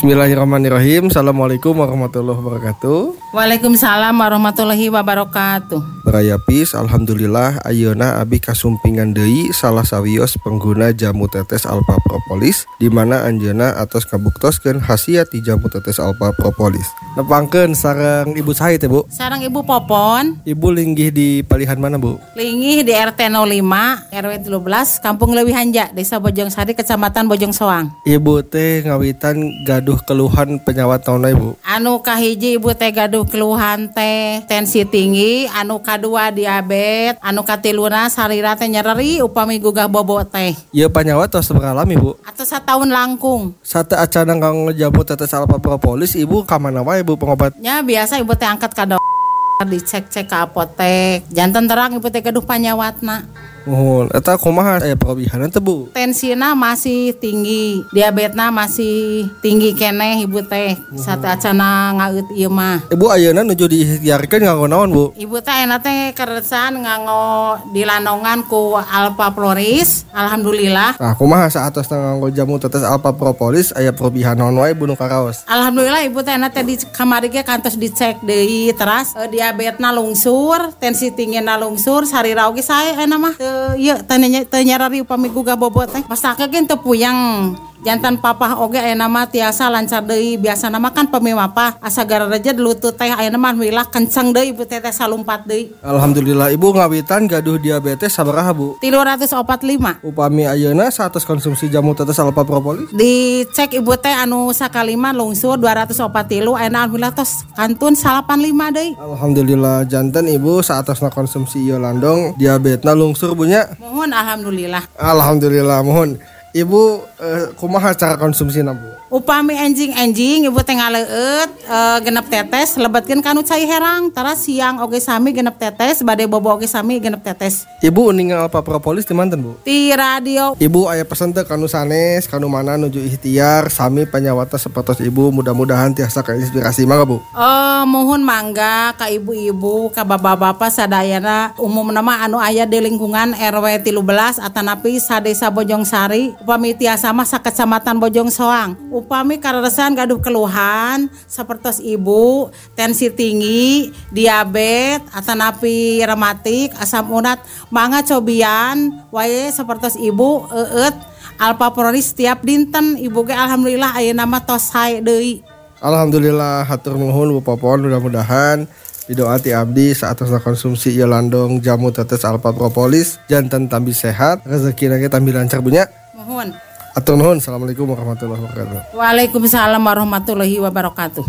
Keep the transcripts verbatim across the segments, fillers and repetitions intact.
Bismillahirrahmanirrahim. Assalamualaikum warahmatullahi wabarakatuh. Waalaikumsalam warahmatullahi wabarakatuh. Baraya pis, alhamdulillah ayeuna abi kasumpingan deui salah sawios pengguna jamu tetes Alpha Propolis di mana anjeunna atos kabuktoskeun khasiat ti jamu tetes Alpha Propolis. Nepangkeun sareng Ibu Said ya, Bu? Sareng Ibu Popon. Ibu linggih di palihan mana, Bu? Linggih di R T nol lima R W tilu belas Kampung Leuwih Hanja, Desa Bojongsari, Kecamatan Bojong Soang. Ibu teh ngawitan gaduh keluhan penyawat naon Bu? Anu kahiji ibu teh gaduh keluhan teh tensi tinggi, anu kadua diabetes, anu katiluna sarira teh nyeri upami gugah bobo teh. Ieu panyawat tos beralami Bu? Atau satahun langkung. Sate acana kanggo jamu tetes Alpha Propolis ibu ka mana wae Bu pengobatnya? Biasa ibu teh angkat ka dokter, dicek-cek ke apotek. Janten terang ibu teh gaduh panyawatna. Mohon, eta kumaha aya parobihan teh Bu? Tensina masih tinggi, diabetesna masih tinggi keneh ibu teh. Sate acana ngaeut ieu mah. Ibu ayeuna nuju diikhtiarkeun nganggo naon Bu? Ibu teh ayeuna teh keresan nganggo dilandongan ku Alpha Propolis. Alhamdulillah. Nah, kumaha saatos nganggo jamu tetes Alpha Propolis aya parobihan naon wae Bu nu karaos? Alhamdulillah ibu teh ayeuna teh di kamari ge kantos dicek deui teras e, diabetesna lungsur, tensi tinggina lungsur, sarira oge sae ayeuna mah. Iya, tanya nyarari upami gugah bobot teh. Pasake ge teu puyeng. Jantan papah oge ayeuna mah tiasa lancar deui. Biasana mah kan pemimapah asa garareja lutut teh ayeuna mah wilah kenceng deui ibu teh teh salumpat deui. Alhamdulillah ibu ngawitan gaduh diabetes sabaraha Bu? tilu ratus opat lima. Upami ayeuna satos konsumsi jamu tetes Alpha Propolis? Dicek ibu teh anu sakalima lungsur dua ratus opat tilu ayeuna alhamdulillah tos kantun salapan lima deui. Alhamdulillah janten ibu saatosna konsumsi ieu landong diabetesna lungsur Bu nya. Mohon alhamdulillah. Alhamdulillah mohon. Ibu eh, kumaha cara konsumsina Bu? Upami enjing-enjing ibu teh ngaleut e, genep tetes lebetkeun kanu cai herang tara siang oge sami genep tetes bade bobo oge sami genep tetes. Ibu ningal Alpha Propolis di manten Bu? Ti radio. Ibu aya pesen teh kanu sanes kanu mana nuju ikhtiar sami panyawata sapertos ibu mudah-mudahan tiasa kainspirasi mangga Bu. Oh mohon mangga ka ibu-ibu ka bapak-bapak sadayana umumna mah anu aya di lingkungan R W tilu belas atanapi sadesa Bojongsari upami tiasa mah sakecamatan Bojong Soang. Upami kareresan gaduh keluhan sapertos ibu tensi tinggi, diabetes, atanapi rematik, asam urat, mangga cobian wae sapertos ibu eueut Alpha Propolis tiap dinten ibu ge alhamdulillah ayeuna mah tos sae deui. Alhamdulillah hatur nuhun Bu Popon, mudah-mudahan didoa ti abdi saatosna konsumsi ieu landong jamu tetes Alpha Propolis janten tambi sehat, rezekina ge tambi lancar Bu nya. Mohon. Atur nuhun. Assalamualaikum warahmatullahi wabarakatuh. Waalaikumsalam warahmatullahi wabarakatuh.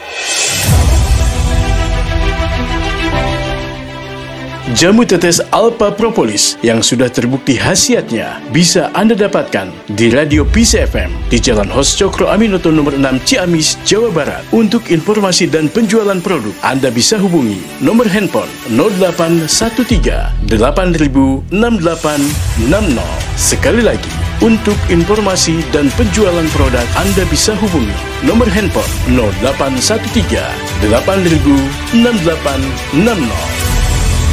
Jamu tetes Alpha Propolis yang sudah terbukti khasiatnya bisa Anda dapatkan di Radio Peace F M di Jalan Hos Cokro Aminoto nomor enam Ciamis, Jawa Barat. Untuk informasi dan penjualan produk, Anda bisa hubungi nomor handphone nol delapan satu tiga delapan nol enam delapan enam nol. Sekali lagi, untuk informasi dan penjualan produk Anda bisa hubungi nomor handphone nol delapan satu tiga delapan nol enam delapan enam nol.